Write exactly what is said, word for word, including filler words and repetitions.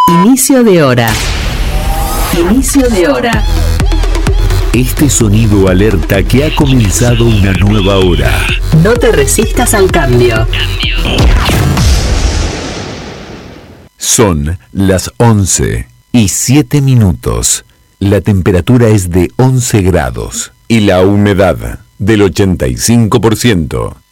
Inicio de hora. Inicio de hora. Este sonido alerta que ha comenzado una nueva hora. No te resistas al cambio. Son las once y siete minutos. La temperatura es de once grados y la humedad del ochenta y cinco por ciento.